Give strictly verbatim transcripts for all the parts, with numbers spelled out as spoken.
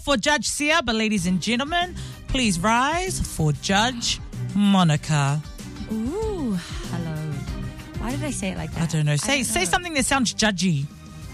for Judge Sia, but ladies and gentlemen, please rise for Judge Monica. Ooh, hello. Why did I say it like that? I don't know. Say don't say know. something that sounds judgy.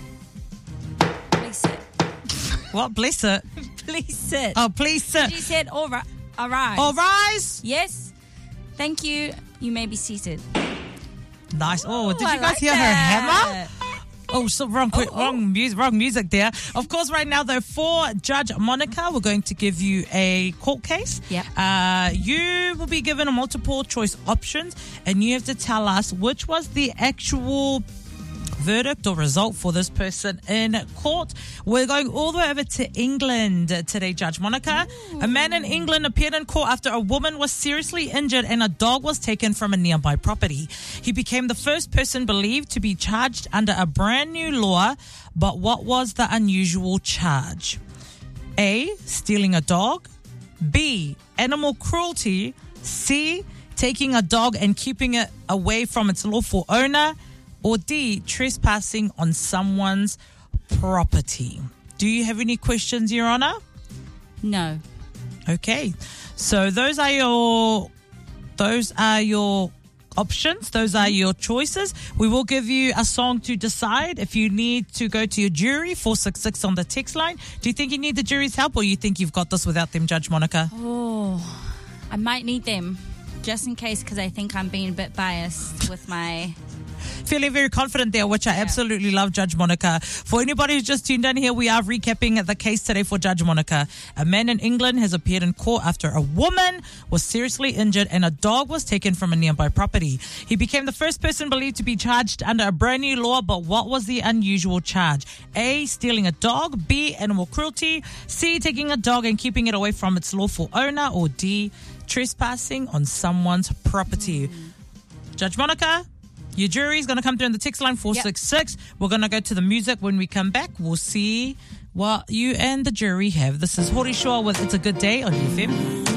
Please sit. What? Bless it. Please sit. Oh, please sit. She said, all right. All right. All rise. Yes. Thank you. You may be seated. Nice. Oh, did I you guys like hear her that. hammer? Oh, so wrong, Oh, oh. wrong music, wrong music there. Of course, right now though, for Judge Monica, we're going to give you a court case. Yep. Uh, you will be given a multiple choice options, and you have to tell us which was the actual verdict or result for this person in court. We're going all the way over to England today, Judge Monica. Ooh. A man in England appeared in court after a woman was seriously injured and a dog was taken from a nearby property. He became the first person believed to be charged under a brand new law, but what was the unusual charge? A, stealing a dog. B, animal cruelty. C, taking a dog and keeping it away from its lawful owner. Or D, trespassing on someone's property. Do you have any questions, Your Honor? No. Okay. So those are your those are your options. Those are your choices. We will give you a song to decide. If you need to go to your jury, four six six on the text line. Do you think you need the jury's help, or you think you've got this without them, Judge Monica? Oh, I might need them just in case, because I think I'm being a bit biased with my... Feeling very confident there, which I Yeah. absolutely love, Judge Monica. For anybody who's just tuned in here, we are recapping the case today for Judge Monica. A man in England has appeared in court after a woman was seriously injured and a dog was taken from a nearby property. He became the first person believed to be charged under a brand new law, but what was the unusual charge? A, stealing a dog. B, animal cruelty. C, taking a dog and keeping it away from its lawful owner. Or D, trespassing on someone's property. Mm. Judge Monica, your jury is going to come through on the text line four six six. Yep. We're going to go to the music. When we come back, we'll see what you and the jury have. This is Hori Shaw with It's a Good Day on U F M.